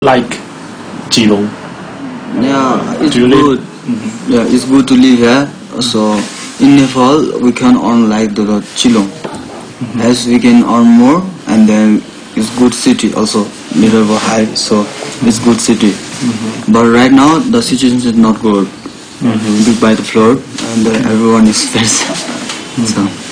like Geelong? Yeah, it's Do you live- good. Yeah, it's good to live here. So in Nepal, we can earn like the Geelong. As we can earn more, and then it's good city also, middle of high, so it's good city. But right now the situation is not good. Big by the floor, and everyone is stressed. So.